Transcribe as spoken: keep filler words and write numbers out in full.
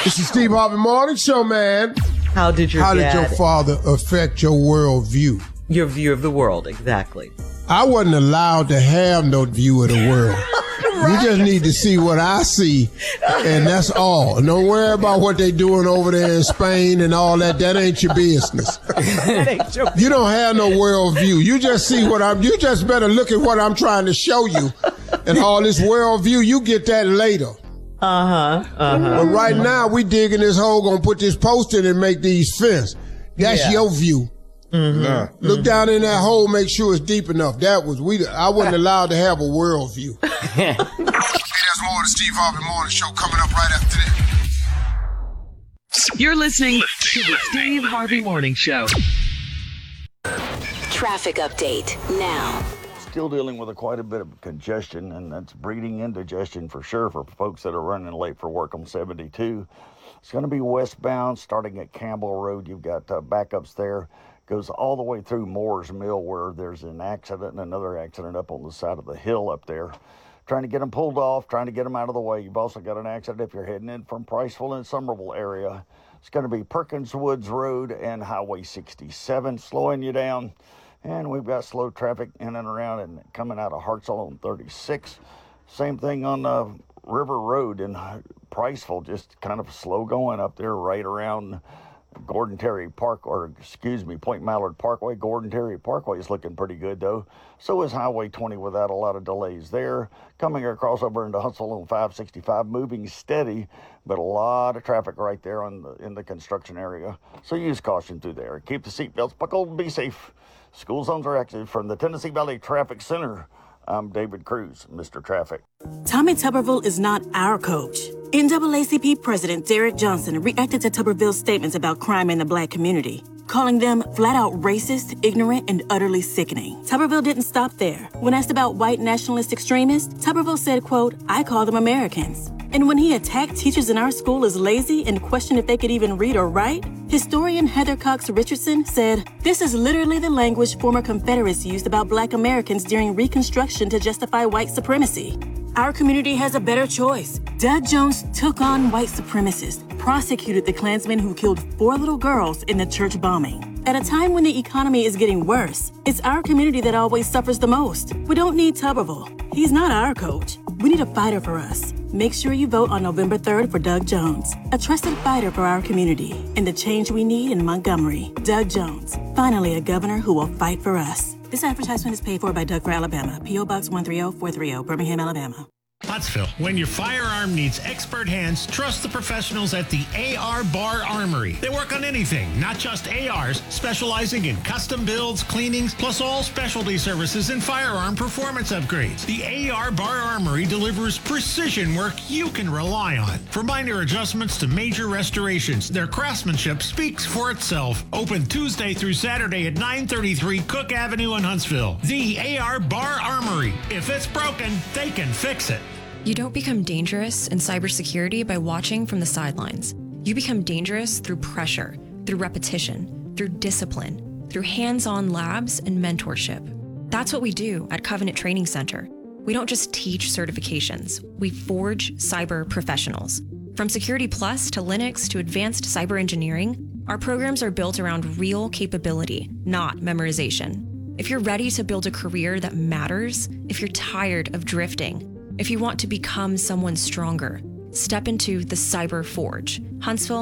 It's the Steve Harvey Morning Show, man. How did your How dad... did your father affect your worldview? Your view of the world, exactly. I wasn't allowed to have no view of the world. Right. You just need to see what I see, and that's all. Don't worry about what they doing over there in Spain and all that. That ain't your business. That ain't your business. You don't have no world view. You just see what I'm, you just better look at what I'm trying to show you. And all this world view, you get that later. Uh-huh, uh-huh. But right now, we digging this hole, gonna put this post in and make these fence. That's yeah. your view. Mm-hmm. Nah. Look mm-hmm. down in that hole, make sure it's deep enough. That was, we. I wasn't allowed to have a world view. Hey, there's more of the Steve Harvey Morning Show coming up right after this. You're listening to the Steve Harvey Morning Show. Traffic update now. Still dealing with a, quite a bit of congestion, and that's breeding indigestion for sure for folks that are running late for work on seventy-two. It's going to be westbound starting at Campbell Road. You've got uh, backups there. Goes all the way through Moore's Mill where there's an accident and another accident up on the side of the hill up there. Trying to get them pulled off, trying to get them out of the way. You've also got an accident if you're heading in from Priceville and Somerville area. It's going to be Perkins Woods Road and Highway sixty-seven slowing you down. And we've got slow traffic in and around and coming out of Hartselle on thirty-six. Same thing on uh, River Road in Priceville, just kind of slow going up there right around Gordon Terry Park, or excuse me, Point Mallard Parkway. Gordon Terry Parkway is looking pretty good though. So is Highway twenty without a lot of delays there. Coming across over into Huntsville on five sixty-five, moving steady, but a lot of traffic right there on the, in the construction area. So use caution through there. Keep the seatbelts buckled and be safe. School zones are active. From the Tennessee Valley Traffic Center, I'm David Cruz, Mister Traffic. Tommy Tuberville is not our coach. N double A C P President Derek Johnson reacted to Tuberville's statements about crime in the black community, calling them flat-out racist, ignorant, and utterly sickening. Tuberville didn't stop there. When asked about white nationalist extremists, Tuberville said, quote, "I call them Americans." And when he attacked teachers in our school as lazy and questioned if they could even read or write, historian Heather Cox Richardson said, "This is literally the language former Confederates used about black Americans during Reconstruction to justify white supremacy. Our community has a better choice." Doug Jones took on white supremacists, prosecuted the Klansmen who killed four little girls in the church bombing. At a time when the economy is getting worse, it's our community that always suffers the most. We don't need Tuberville. He's not our coach. We need a fighter for us. Make sure you vote on November third for Doug Jones, a trusted fighter for our community and the change we need in Montgomery. Doug Jones, finally a governor who will fight for us. This advertisement is paid for by Doug for Alabama. P O Box one three zero four three zero, Birmingham, Alabama. Huntsville. When your firearm needs expert hands, trust the professionals at the A R Bar Armory. They work on anything, not just A Rs, specializing in custom builds, cleanings, plus all specialty services and firearm performance upgrades. The A R Bar Armory delivers precision work you can rely on. From minor adjustments to major restorations, their craftsmanship speaks for itself. Open Tuesday through Saturday at nine thirty-three Cook Avenue in Huntsville. The A R Bar Armory. If it's broken, they can fix it. You don't become dangerous in cybersecurity by watching from the sidelines. You become dangerous through pressure, through repetition, through discipline, through hands-on labs and mentorship. That's what we do at Covenant Training Center. We don't just teach certifications, we forge cyber professionals. From Security Plus to Linux to advanced cyber engineering, our programs are built around real capability, not memorization. If you're ready to build a career that matters, if you're tired of drifting, if you want to become someone stronger, step into the Cyber Forge. Huntsville